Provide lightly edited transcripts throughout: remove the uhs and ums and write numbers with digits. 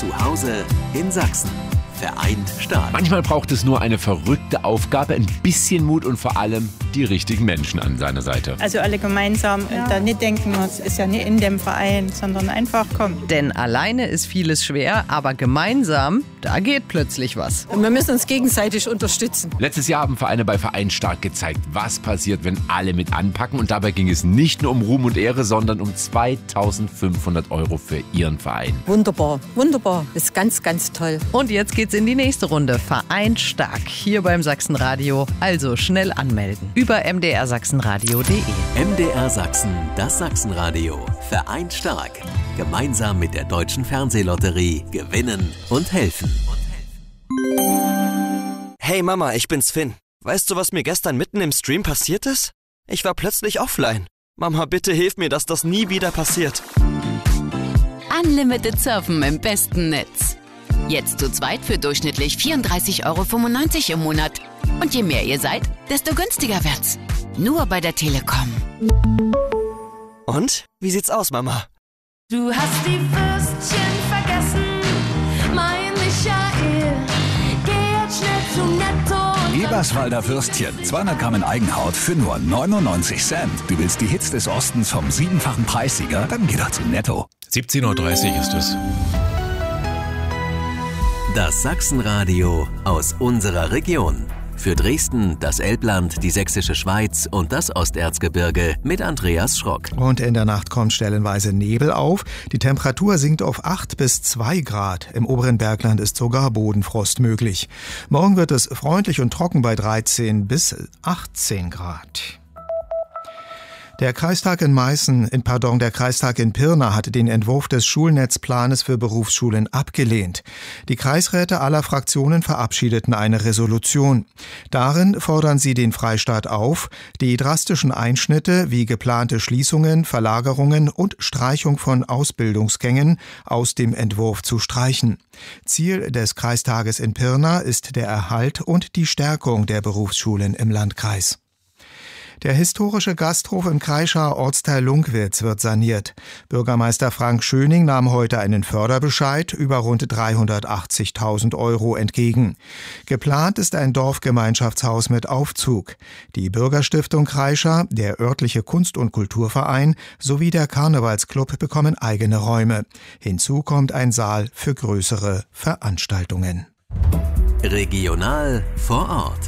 Zu Hause in Sachsen. Vereint stark. Manchmal braucht es nur eine verrückte Aufgabe, ein bisschen Mut und vor allem die richtigen Menschen an seiner Seite. Also alle gemeinsam da nicht denken, es ist ja nicht in dem Verein, sondern einfach kommen. Denn alleine ist vieles schwer, aber gemeinsam, da geht plötzlich was. Und wir müssen uns gegenseitig unterstützen. Letztes Jahr haben Vereine bei Vereint stark gezeigt, was passiert, wenn alle mit anpacken. Und dabei ging es nicht nur um Ruhm und Ehre, sondern um 2.500 € für ihren Verein. Wunderbar, wunderbar. Ist ganz, ganz toll. Und jetzt geht's in die nächste Runde. Vereint stark hier beim Sachsenradio. Also schnell anmelden. Über mdrsachsenradio.de. MDR Sachsen, das Sachsenradio. Vereint stark. Gemeinsam mit der Deutschen Fernsehlotterie gewinnen und helfen. Hey Mama, ich bin's Finn. Weißt du, was mir gestern mitten im Stream passiert ist? Ich war plötzlich offline. Mama, bitte hilf mir, dass das nie wieder passiert. Unlimited Surfen im besten Netz. Jetzt zu zweit für durchschnittlich 34,95 € im Monat. Und je mehr ihr seid, desto günstiger wird's. Nur bei der Telekom. Und? Wie sieht's aus, Mama? Du hast die Würstchen vergessen, mein Michael. Geh jetzt schnell zu Netto. Eberswalder Würstchen, 200 Gramm in Eigenhaut für nur 99 Cent. Du willst die Hits des Ostens vom 7-fachen Preissieger? Dann geh doch zu Netto. 17:30 Uhr ist es. Das Sachsenradio aus unserer Region. Für Dresden, das Elbland, die Sächsische Schweiz und das Osterzgebirge mit Andreas Schrock. Und in der Nacht kommt stellenweise Nebel auf. Die Temperatur sinkt auf 8 bis 2 Grad. Im oberen Bergland ist sogar Bodenfrost möglich. Morgen wird es freundlich und trocken bei 13 bis 18 Grad. Der Kreistag in Pirna hatte den Entwurf des Schulnetzplanes für Berufsschulen abgelehnt. Die Kreisräte aller Fraktionen verabschiedeten eine Resolution. Darin fordern sie den Freistaat auf, die drastischen Einschnitte wie geplante Schließungen, Verlagerungen und Streichung von Ausbildungsgängen aus dem Entwurf zu streichen. Ziel des Kreistages in Pirna ist der Erhalt und die Stärkung der Berufsschulen im Landkreis. Der historische Gasthof im Kreischer Ortsteil Lunkwitz wird saniert. Bürgermeister Frank Schöning nahm heute einen Förderbescheid über rund 380.000 € entgegen. Geplant ist ein Dorfgemeinschaftshaus mit Aufzug. Die Bürgerstiftung Kreischer, der örtliche Kunst- und Kulturverein sowie der Karnevalsclub bekommen eigene Räume. Hinzu kommt ein Saal für größere Veranstaltungen. Regional vor Ort.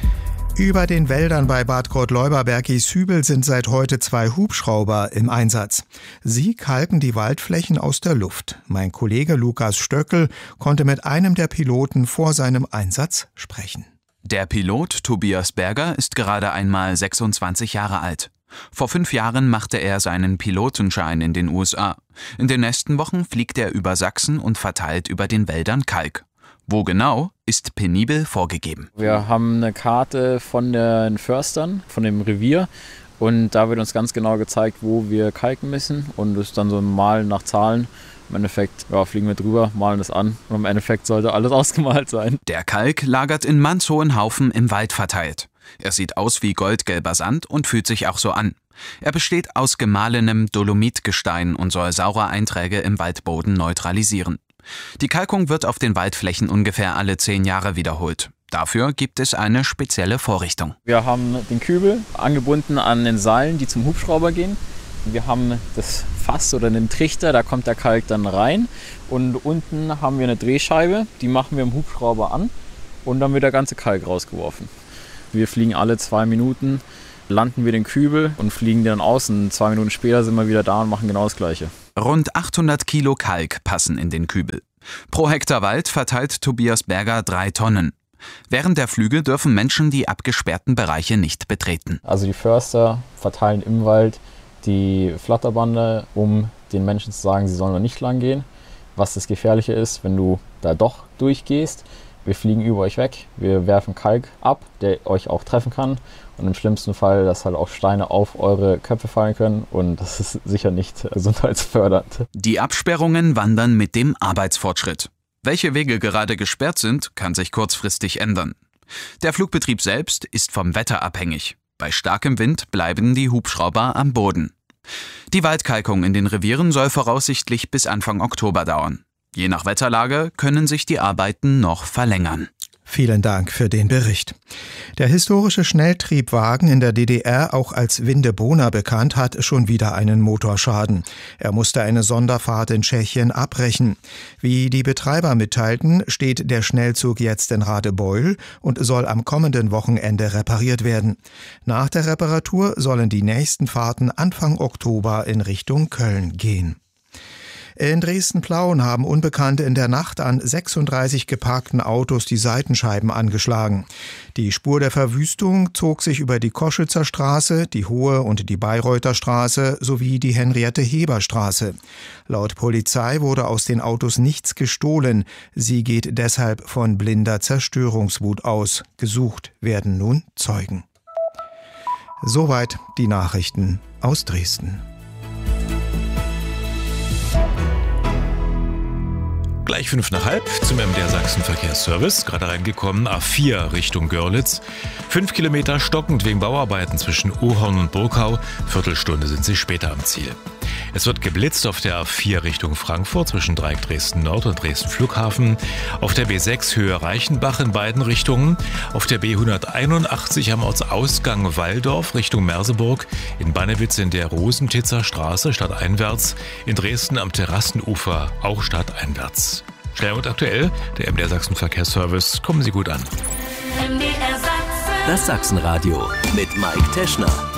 Über den Wäldern bei Bad Gott-Leuba-Bergieshübel sind seit heute 2 Hubschrauber im Einsatz. Sie kalken die Waldflächen aus der Luft. Mein Kollege Lukas Stöckel konnte mit einem der Piloten vor seinem Einsatz sprechen. Der Pilot Tobias Berger ist gerade einmal 26 Jahre alt. Vor 5 Jahren machte er seinen Pilotenschein in den USA. In den nächsten Wochen fliegt er über Sachsen und verteilt über den Wäldern Kalk. Wo genau, ist penibel vorgegeben. Wir haben eine Karte von den Förstern, von dem Revier. Und da wird uns ganz genau gezeigt, wo wir kalken müssen. Und das ist dann so ein Malen nach Zahlen. Im Endeffekt fliegen wir drüber, malen es an. Und im Endeffekt sollte alles ausgemalt sein. Der Kalk lagert in mannshohen Haufen im Wald verteilt. Er sieht aus wie goldgelber Sand und fühlt sich auch so an. Er besteht aus gemahlenem Dolomitgestein und soll saure Einträge im Waldboden neutralisieren. Die Kalkung wird auf den Waldflächen ungefähr alle 10 Jahre wiederholt. Dafür gibt es eine spezielle Vorrichtung. Wir haben den Kübel angebunden an den Seilen, die zum Hubschrauber gehen. Wir haben das Fass oder den Trichter, da kommt der Kalk dann rein. Und unten haben wir eine Drehscheibe, die machen wir im Hubschrauber an und dann wird der ganze Kalk rausgeworfen. Wir fliegen alle 2 Minuten, landen wir den Kübel und fliegen den dann aus. Und 2 Minuten später sind wir wieder da und machen genau das Gleiche. Rund 800 Kilo Kalk passen in den Kübel. Pro Hektar Wald verteilt Tobias Berger 3 Tonnen. Während der Flüge dürfen Menschen die abgesperrten Bereiche nicht betreten. Also die Förster verteilen im Wald die Flatterbande, um den Menschen zu sagen, sie sollen da nicht lang gehen. Was das Gefährliche ist, wenn du da doch durchgehst. Wir fliegen über euch weg, wir werfen Kalk ab, der euch auch treffen kann. Und im schlimmsten Fall, dass halt auch Steine auf eure Köpfe fallen können. Und das ist sicher nicht gesundheitsfördernd. Die Absperrungen wandern mit dem Arbeitsfortschritt. Welche Wege gerade gesperrt sind, kann sich kurzfristig ändern. Der Flugbetrieb selbst ist vom Wetter abhängig. Bei starkem Wind bleiben die Hubschrauber am Boden. Die Waldkalkung in den Revieren soll voraussichtlich bis Anfang Oktober dauern. Je nach Wetterlage können sich die Arbeiten noch verlängern. Vielen Dank für den Bericht. Der historische Schnelltriebwagen in der DDR, auch als Windeboner bekannt, hat schon wieder einen Motorschaden. Er musste eine Sonderfahrt in Tschechien abbrechen. Wie die Betreiber mitteilten, steht der Schnellzug jetzt in Radebeul und soll am kommenden Wochenende repariert werden. Nach der Reparatur sollen die nächsten Fahrten Anfang Oktober in Richtung Köln gehen. In Dresden-Plauen haben Unbekannte in der Nacht an 36 geparkten Autos die Seitenscheiben angeschlagen. Die Spur der Verwüstung zog sich über die Koschützer Straße, die Hohe und die Bayreuther Straße sowie die Henriette-Heber-Straße. Laut Polizei wurde aus den Autos nichts gestohlen. Sie geht deshalb von blinder Zerstörungswut aus. Gesucht werden nun Zeugen. Soweit die Nachrichten aus Dresden. Gleich 5:05 zum MDR Sachsen Verkehrsservice. Gerade reingekommen, A4 Richtung Görlitz. 5 Kilometer stockend wegen Bauarbeiten zwischen Ohorn und Burkau. Viertelstunde sind Sie später am Ziel. Es wird geblitzt auf der A4 Richtung Frankfurt zwischen Dreieck Dresden Nord und Dresden Flughafen. Auf der B6 Höhe Reichenbach in beiden Richtungen. Auf der B181 am Ortsausgang Walldorf Richtung Merseburg. In Bannewitz in der Rosentitzer Straße stadteinwärts. In Dresden am Terrassenufer auch stadteinwärts. Schnell und aktuell, der MDR Sachsen Verkehrsservice. Kommen Sie gut an. Das Sachsenradio mit Mike Teschner.